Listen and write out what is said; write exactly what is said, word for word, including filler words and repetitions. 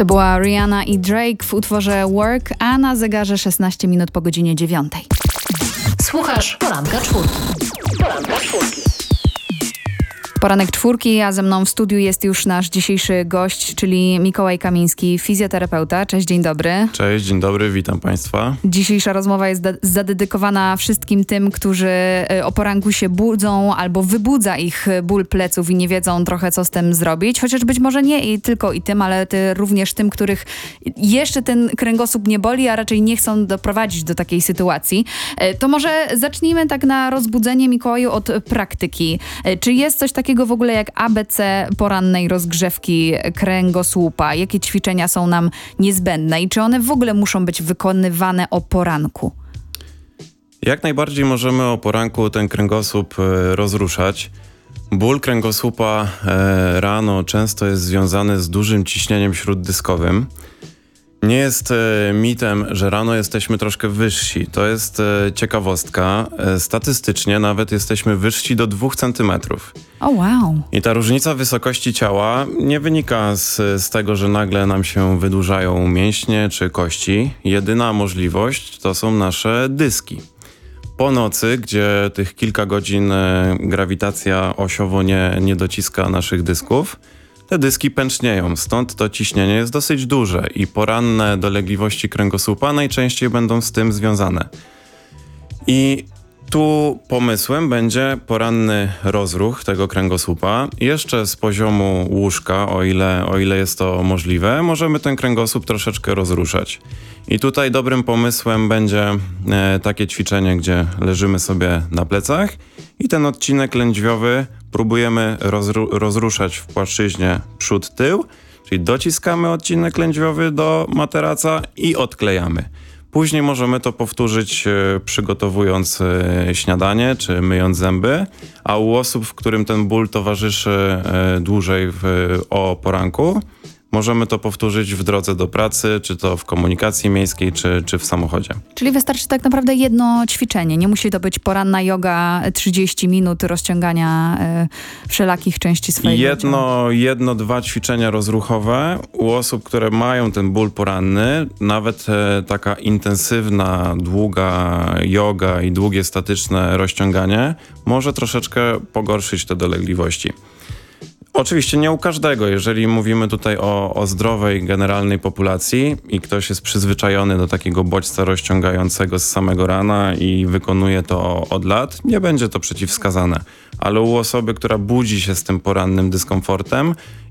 To była Rihanna i Drake w utworze Work, a na zegarze szesnaście minut po godzinie dziewiątej. Słuchasz Poranka Czwórki. Poranka Czwórki. Poranek Czwórki, a ze mną w studiu jest już nasz dzisiejszy gość, czyli Mikołaj Kamiński, fizjoterapeuta. Cześć, dzień dobry. Cześć, dzień dobry, witam Państwa. Dzisiejsza rozmowa jest da- zadedykowana wszystkim tym, którzy o poranku się budzą albo wybudza ich ból pleców i nie wiedzą trochę, co z tym zrobić. Chociaż być może nie i tylko i tym, ale ty również tym, których jeszcze ten kręgosłup nie boli, a raczej nie chcą doprowadzić do takiej sytuacji. To może zacznijmy tak na rozbudzenie, Mikołaju, od praktyki. Czy jest coś takiego w ogóle jak A B C porannej rozgrzewki kręgosłupa? Jakie ćwiczenia są nam niezbędne i czy one w ogóle muszą być wykonywane o poranku? Jak najbardziej możemy o poranku ten kręgosłup e, rozruszać. Ból kręgosłupa e, rano często jest związany z dużym ciśnieniem śróddyskowym. Nie jest e, mitem, że rano jesteśmy troszkę wyżsi. To jest e, ciekawostka. E, statystycznie nawet jesteśmy wyżsi do dwóch centymetrów. O wow. I ta różnica wysokości ciała nie wynika z, z tego, że nagle nam się wydłużają mięśnie czy kości. Jedyna możliwość to są nasze dyski. Po nocy, gdzie tych kilka godzin e, grawitacja osiowo nie, nie dociska naszych dysków, te dyski pęcznieją, stąd to ciśnienie jest dosyć duże i poranne dolegliwości kręgosłupa najczęściej będą z tym związane. I tu pomysłem będzie poranny rozruch tego kręgosłupa. Jeszcze z poziomu łóżka, o ile, o ile jest to możliwe, możemy ten kręgosłup troszeczkę rozruszać. I tutaj dobrym pomysłem będzie e, takie ćwiczenie, gdzie leżymy sobie na plecach i ten odcinek lędźwiowy próbujemy rozru- rozruszać w płaszczyźnie przód-tył, czyli dociskamy odcinek lędźwiowy do materaca i odklejamy. Później możemy to powtórzyć e, przygotowując e, śniadanie czy myjąc zęby, a u osób, w którym ten ból towarzyszy e, dłużej w, o poranku, możemy to powtórzyć w drodze do pracy, czy to w komunikacji miejskiej, czy, czy w samochodzie. Czyli wystarczy tak naprawdę jedno ćwiczenie. Nie musi to być poranna joga, trzydzieści minut rozciągania y, wszelakich części swojego jedno, ciała. jedno, dwa ćwiczenia rozruchowe u osób, które mają ten ból poranny, nawet e, taka intensywna, długa joga i długie statyczne rozciąganie może troszeczkę pogorszyć te dolegliwości. Oczywiście nie u każdego. Jeżeli mówimy tutaj o, o zdrowej, generalnej populacji i ktoś jest przyzwyczajony do takiego bodźca rozciągającego z samego rana i wykonuje to od lat, nie będzie to przeciwwskazane. Ale u osoby, która budzi się z tym porannym dyskomfortem